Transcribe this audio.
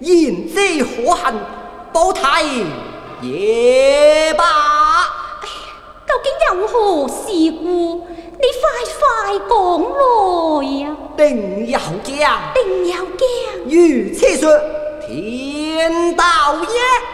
引贼祸害，保胎也罢。 哎呀，究竟有何事故？你快讲来呀！ 定要讲， 定要讲。 如此说，天道也。